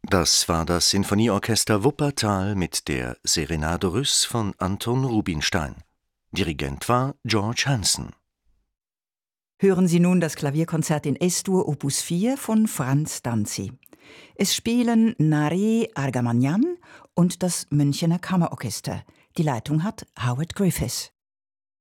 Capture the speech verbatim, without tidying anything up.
Das war das Sinfonieorchester Wuppertal mit der Serenade Russe von Anton Rubinstein. Dirigent war George Hansen. Hören Sie nun das Klavierkonzert in Es-Dur Opus vier von Franz Danzi. Es spielen Nare Argamanyan und das Münchener Kammerorchester. Die Leitung hat Howard Griffiths.